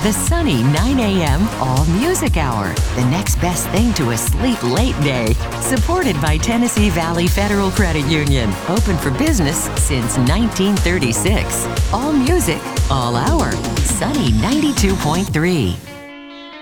The Sunny 9 a.m. All Music Hour. The next best thing to a sleep late day. Supported by Tennessee Valley Federal Credit Union. Open for business since 1936. All music, all hour. Sunny 92.3.